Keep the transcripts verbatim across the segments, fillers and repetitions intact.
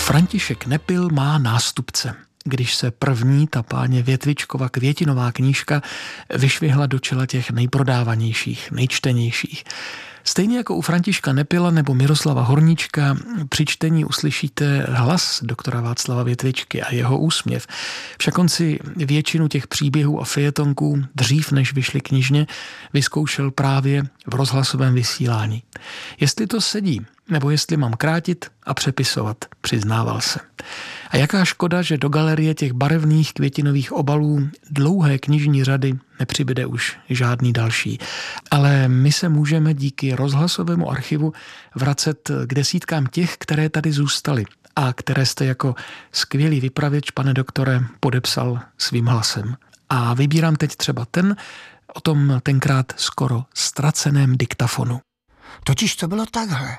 František Nepil má nástupce. Když se první, ta páně Větvičkova květinová knížka vyšvihla do čela těch nejprodávanějších, nejčtenějších. Stejně jako u Františka Nepila nebo Miroslava Horníčka při čtení uslyšíte hlas doktora Václava Větvičky a jeho úsměv. Však on si většinu těch příběhů a fejetonků dřív, než vyšly knižně, vyzkoušel právě v rozhlasovém vysílání. Jestli to sedí, nebo jestli mám krátit a přepisovat, přiznával se. A jaká škoda, že do galerie těch barevných květinových obalů dlouhé knižní řady nepřibyde už žádný další. Ale my se můžeme díky rozhlasovému archivu vracet k desítkám těch, které tady zůstaly a které jste jako skvělý vypravěč, pane doktore, podepsal svým hlasem. A vybírám teď třeba ten, o tom tenkrát skoro ztraceném diktafonu. Totiž to bylo takhle.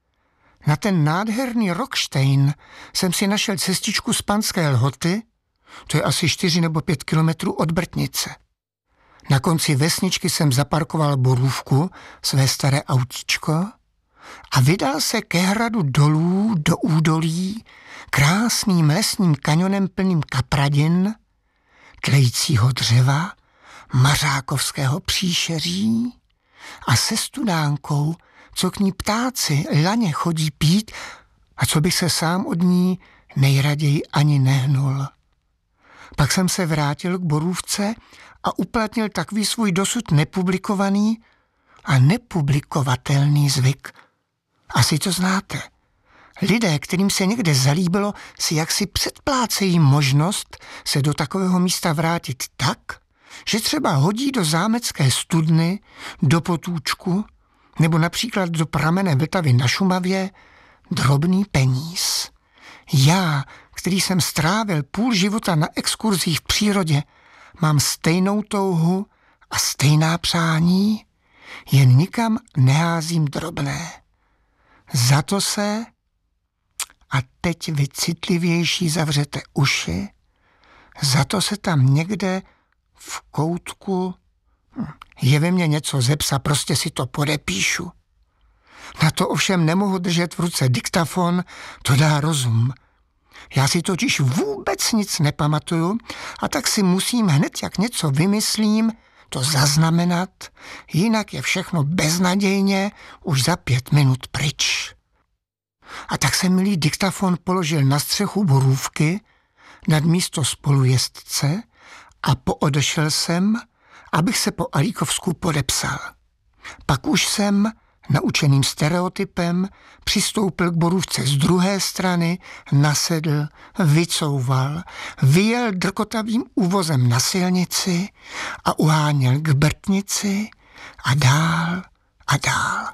Na ten nádherný Rockstein jsem si našel cestičku z Panské Lhoty, to je asi čtyři nebo pět kilometrů od Brtnice. Na konci vesničky jsem zaparkoval borůvku, své staré autíčko, a vydal se ke hradu dolů do údolí krásným lesním kanionem plným kapradin, tlejícího dřeva, mařákovského příšeří a se studánkou, co k ní ptáci laně chodí pít a co bych se sám od ní nejraději ani nehnul. Pak jsem se vrátil k borůvce a uplatnil takový svůj dosud nepublikovaný a nepublikovatelný zvyk. Asi to znáte. Lidé, kterým se někde zalíbilo, si jaksi předplácejí možnost se do takového místa vrátit tak, že třeba hodí do zámecké studny, do potůčku nebo například do pramené Vltavy na Šumavě drobný peníz. Já, který jsem strávil půl života na exkurzích v přírodě, mám stejnou touhu a stejná přání, jen nikam neházím drobné. Za to se, a teď vy citlivější zavřete uši, za to se tam někde v koutku je ve mně něco ze psa, prostě si to podepíšu. Na to ovšem nemohu držet v ruce diktafon, to dá rozum. Já si totiž vůbec nic nepamatuju a tak si musím hned, jak něco vymyslím, to zaznamenat, jinak je všechno beznadějně už za pět minut pryč. A tak jsem milý diktafon položil na střechu borůvky nad místo spolujezdce a poodešel jsem, abych se po Alíkovsku podepsal. Pak už jsem, naučeným stereotypem, přistoupil k borůvce z druhé strany, nasedl, vycouval, vyjel drkotavým úvozem na silnici a uháněl k Brtnici a dál a dál.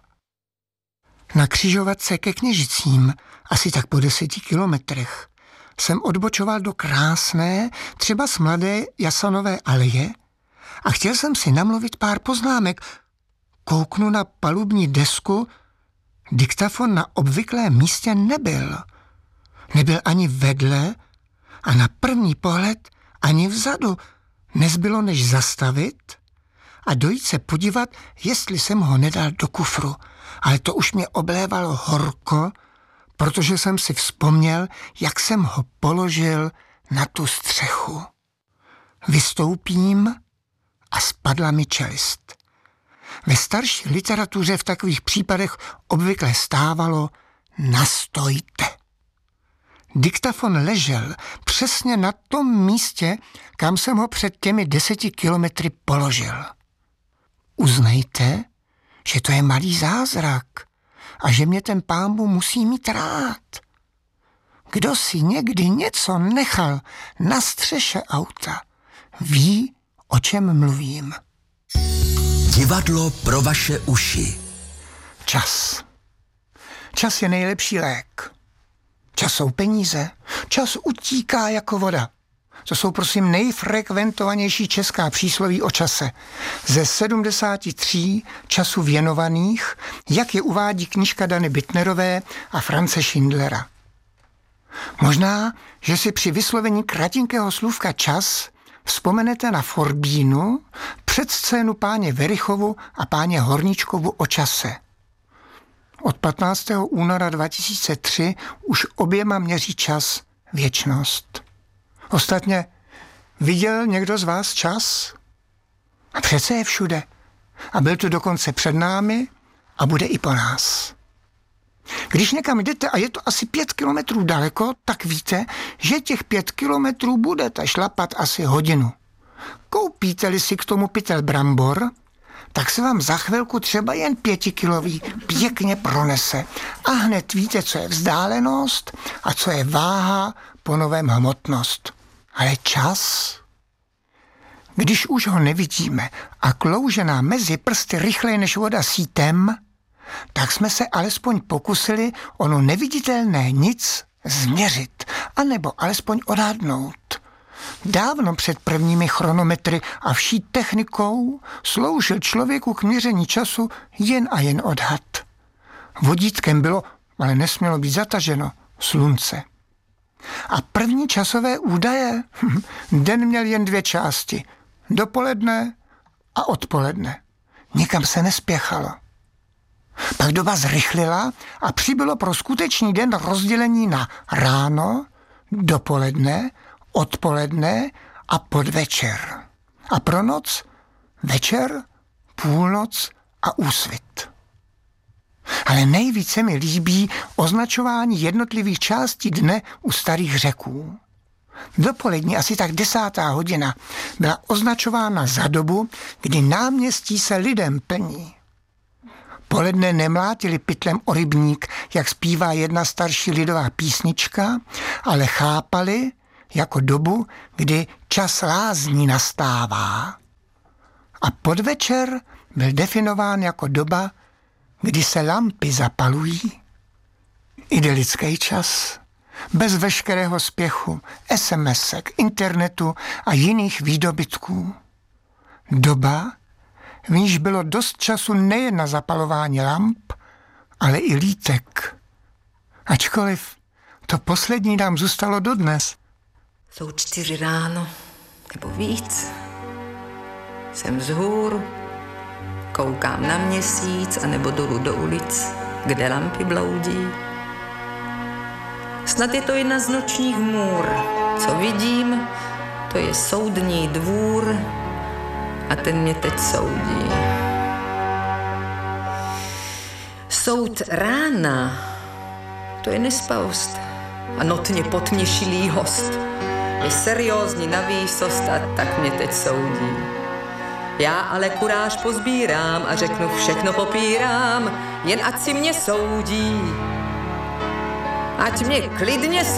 Na křižovatce ke Kněžicím, asi tak po deseti kilometrech, jsem odbočoval do krásné, třeba z mladé Jasanové aleje a chtěl jsem si namluvit pár poznámek. Kouknu na palubní desku, diktafon na obvyklém místě nebyl. Nebyl ani vedle a na první pohled ani vzadu. Nezbylo než zastavit a dojít se podívat, jestli jsem ho nedal do kufru. Ale to už mě oblévalo horko, protože jsem si vzpomněl, jak jsem ho položil na tu střechu. Vystoupím a spadla mi čelist. Ve starší literatuře v takových případech obvykle stávalo nastojte. Diktafon ležel přesně na tom místě, kam jsem ho před těmi deseti kilometry položil. Uznejte, že to je malý zázrak a že mě ten pánbůh musí mít rád. Kdo si někdy něco nechal na střeše auta, ví, o čem mluvím. Divadlo pro vaše uši. Čas. Čas je nejlepší lék. Čas jsou peníze. Čas utíká jako voda. To jsou prosím nejfrekventovanější česká přísloví o čase. Ze sedmdesáti tří času věnovaných, jak je uvádí knížka Dany Bittnerové a France Schindlera. Možná, že si při vyslovení kratinkého slůvka čas vzpomenete na Forbínu, předscénu páně Verichovu a páně Horníčkovu o čase. Od patnáctého února dva tisíce tři už oběma měří čas věčnost. Ostatně, viděl někdo z vás čas? A přece je všude. A byl tu dokonce před námi a bude i po nás. Když někam jdete a je to asi pět kilometrů daleko, tak víte, že těch pět kilometrů budete šlapat asi hodinu. Koupíte-li si k tomu pytel brambor, tak se vám za chvilku třeba jen pětikilový pěkně pronese. A hned víte, co je vzdálenost a co je váha po novém hmotnost. Ale čas? Když už ho nevidíme a klouže nám mezi prsty rychleji než voda sítem, tak jsme se alespoň pokusili ono neviditelné nic změřit, anebo alespoň odhadnout. Dávno před prvními chronometry a vší technikou sloužil člověku k měření času jen a jen odhad. Vodítkem bylo, ale nesmělo být zataženo, slunce. A první časové údaje? Den měl jen dvě části. Dopoledne a odpoledne. Nikam se nespěchalo. Pak doba zrychlila a přibylo pro skutečný den rozdělení na ráno, dopoledne, odpoledne a podvečer. A pro noc večer, půlnoc a úsvit. Ale nejvíce mi líbí označování jednotlivých částí dne u starých Řeků. Dopolední asi tak desátá hodina byla označována za dobu, kdy náměstí se lidem plní. Poledne nemlátili pytlem o rybník, jak zpívá jedna starší lidová písnička, ale chápali jako dobu, kdy čas lázní nastává. A podvečer byl definován jako doba, kdy se lampy zapalují. Idylický čas, bez veškerého spěchu, SMSek, internetu a jiných výdobytků. Doba, v níž bylo dost času nejen na zapalování lamp, ale i lítek. Ačkoliv to poslední nám zůstalo dodnes. Jsou čtyři ráno, nebo víc. Jsem vzhůru, koukám na měsíc, anebo dolů do ulic, kde lampy bloudí. Snad je to jedna z nočních můr. Co vidím, to je soudní dvůr a ten mě teď soudí. Soud rána, to je nespavost a notně potměšilý host. Je seriózní na výsost a tak mě teď soudí. Já ale kuráž pozbírám a řeknu všechno popírám, jen ať si mě soudí. Ať mě klidně soudí.